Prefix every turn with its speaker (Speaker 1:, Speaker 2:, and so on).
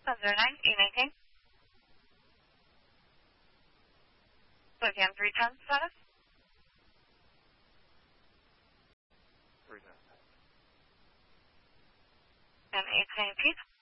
Speaker 1: 09, E19. So again, 310 status.
Speaker 2: 310.
Speaker 1: And 8 St. Pete.